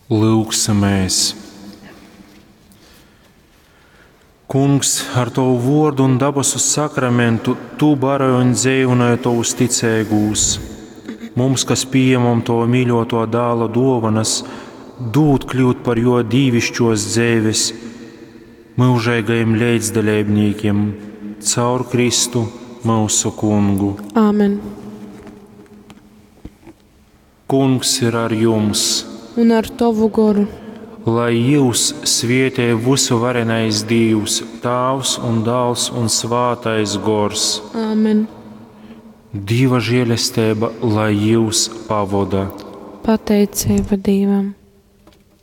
Lūgsimies! Kungs, ar Tavu vārdu un dabasu sakramentu Tu baroji un dzīvināji Tavus ticīgus. Mums, kas pieņemam Tavu mīļoto dēla dāvanas, dod kļūt par Jo dīvišķos dzīves, mūžīgajiem līdzdalībniekiem, caur Kristu mūsu Kungu. Āmen. Kungs ir ar jums! Un ar Tavu garu. Lai jūs svētī visu varenais Dievs, Tēvs un Dēls un Svētais Gors. Āmen. Dieva žēlastība, lai jūs pavada. Pateicība Dievam.